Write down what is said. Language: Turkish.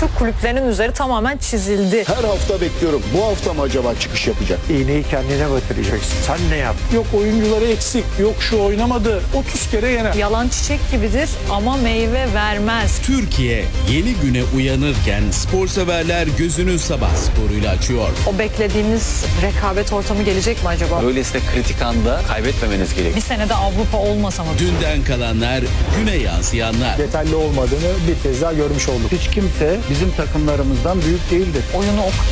Türk kulüplerinin üzeri tamamen çizildi. Her hafta bekliyorum. Bu hafta mı acaba çıkış yapacak? İğneyi kendine batıracaksın. Sen ne yaptın? Yok oyuncuları eksik, yok şu oynamadı. 30 kere yener. Yalan çiçek gibidir ama meyve vermez. Türkiye yeni güne uyanırken spor severler gözünü sabah sporuyla açıyor. O beklediğimiz rekabet ortamı gelecek mi acaba? Öyleyse kritik anda kaybetmemeniz gerekiyor. Bir senede Avrupa olmasa mı? Dünden kalanlar, güne yansıyanlar. Yeterli olmadığını bir kez daha görmüş olduk. Hiç kimse bizim takımlarımızdan büyük değildir. Oyunu